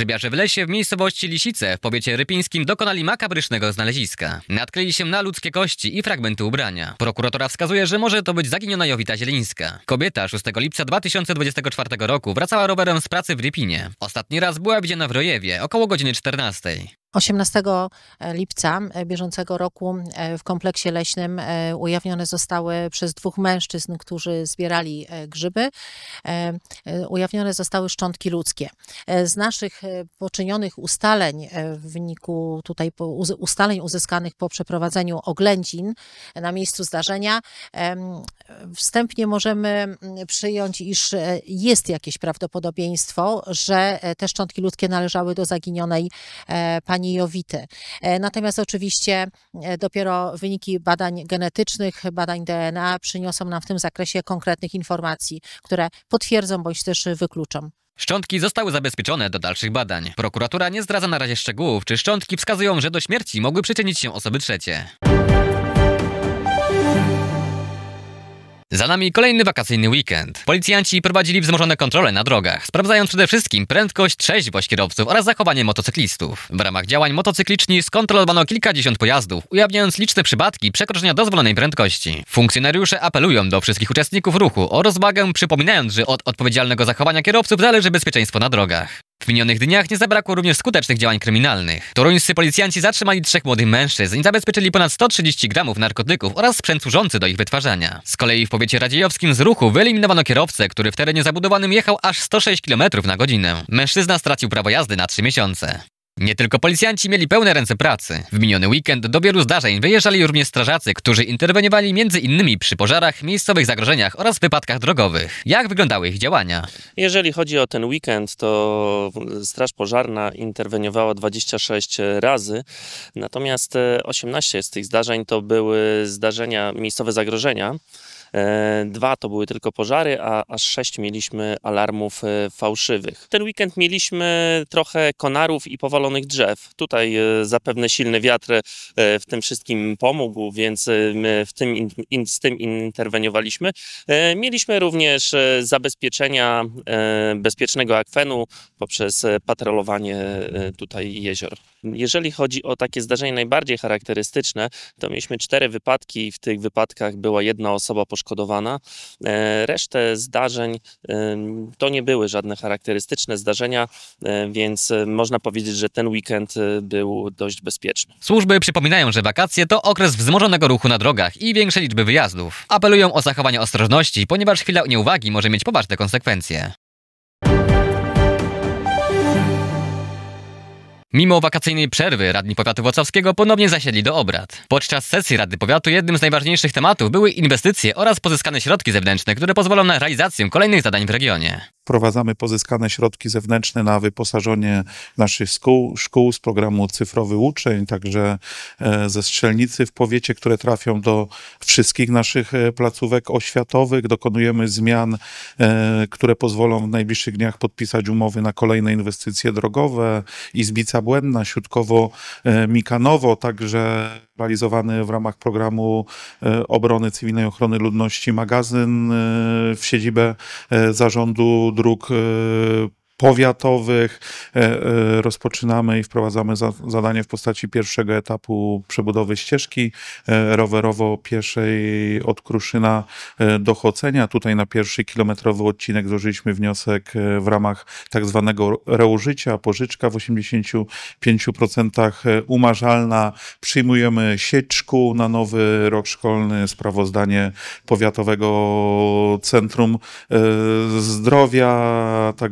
Grzybiarze w lesie w miejscowości Lisice w powiecie rypińskim dokonali makabrycznego znaleziska. Natknęli się na ludzkie kości i fragmenty ubrania. Prokuratura wskazuje, że może to być zaginiona Jowita Zielińska. Kobieta 6 lipca 2024 roku wracała rowerem z pracy w Rypinie. Ostatni raz była widziana w Rojewie około godziny 14. 18 lipca bieżącego roku w kompleksie leśnym ujawnione zostały przez dwóch mężczyzn, którzy zbierali grzyby, ujawnione zostały szczątki ludzkie. Z naszych poczynionych ustaleń, w wyniku tutaj ustaleń uzyskanych po przeprowadzeniu oględzin na miejscu zdarzenia, wstępnie możemy przyjąć, iż jest jakieś prawdopodobieństwo, że te szczątki ludzkie należały do zaginionej pani Jowity. Natomiast oczywiście dopiero wyniki badań genetycznych, badań DNA przyniosą nam w tym zakresie konkretnych informacji, które potwierdzą bądź też wykluczą. Szczątki zostały zabezpieczone do dalszych badań. Prokuratura nie zdradza na razie szczegółów, czy szczątki wskazują, że do śmierci mogły przyczynić się osoby trzecie. Za nami kolejny wakacyjny weekend. Policjanci prowadzili wzmożone kontrole na drogach, sprawdzając przede wszystkim prędkość, trzeźwość kierowców oraz zachowanie motocyklistów. W ramach działań motocykliczni skontrolowano kilkadziesiąt pojazdów, ujawniając liczne przypadki przekroczenia dozwolonej prędkości. Funkcjonariusze apelują do wszystkich uczestników ruchu o rozwagę, przypominając, że od odpowiedzialnego zachowania kierowców zależy bezpieczeństwo na drogach. W minionych dniach nie zabrakło również skutecznych działań kryminalnych. Toruńscy policjanci zatrzymali 3 młodych mężczyzn i zabezpieczyli ponad 130 gramów narkotyków oraz sprzęt służący do ich wytwarzania. Z kolei w powiecie radziejowskim z ruchu wyeliminowano kierowcę, który w terenie zabudowanym jechał aż 106 km na godzinę. Mężczyzna stracił prawo jazdy na 3 miesiące. Nie tylko policjanci mieli pełne ręce pracy. W miniony weekend do wielu zdarzeń wyjeżdżali również strażacy, którzy interweniowali m.in. przy pożarach, miejscowych zagrożeniach oraz wypadkach drogowych. Jak wyglądały ich działania? Jeżeli chodzi o ten weekend, to Straż Pożarna interweniowała 26 razy, natomiast 18 z tych zdarzeń to były zdarzenia, miejscowe zagrożenia. 2 to były tylko pożary, a aż 6 mieliśmy alarmów fałszywych. Ten weekend mieliśmy trochę konarów i powalonych drzew. Tutaj zapewne silny wiatr w tym wszystkim pomógł, więc my z tym interweniowaliśmy. Mieliśmy również zabezpieczenia bezpiecznego akwenu poprzez patrolowanie tutaj jezior. Jeżeli chodzi o takie zdarzenia najbardziej charakterystyczne, to mieliśmy 4 wypadki i w tych wypadkach była 1 osoba poszkodowana. Resztę zdarzeń to nie były żadne charakterystyczne zdarzenia, więc można powiedzieć, że ten weekend był dość bezpieczny. Służby przypominają, że wakacje to okres wzmożonego ruchu na drogach i większej liczby wyjazdów. Apelują o zachowanie ostrożności, ponieważ chwila nieuwagi może mieć poważne konsekwencje. Mimo wakacyjnej przerwy radni powiatu włocławskiego ponownie zasiedli do obrad. Podczas sesji Rady Powiatu jednym z najważniejszych tematów były inwestycje oraz pozyskane środki zewnętrzne, które pozwolą na realizację kolejnych zadań w regionie. Wprowadzamy pozyskane środki zewnętrzne na wyposażenie naszych szkół z programu Cyfrowy Uczeń, także ze strzelnicy w powiecie, które trafią do wszystkich naszych placówek oświatowych. Dokonujemy zmian, które pozwolą w najbliższych dniach podpisać umowy na kolejne inwestycje drogowe. Izbica Błędna, Siutkowo-Mikanowo, także realizowany w ramach programu obrony cywilnej ochrony ludności magazyn w siedzibę Zarządu Dróg Powiatowych. Rozpoczynamy i wprowadzamy zadanie w postaci pierwszego etapu przebudowy ścieżki rowerowo-pieszej od Kruszyna do Chocenia. Tutaj na pierwszy kilometrowy odcinek złożyliśmy wniosek w ramach tak zwanego reużycia, pożyczka w 85% umarzalna. Przyjmujemy sieć szkół na nowy rok szkolny, sprawozdanie Powiatowego Centrum Zdrowia.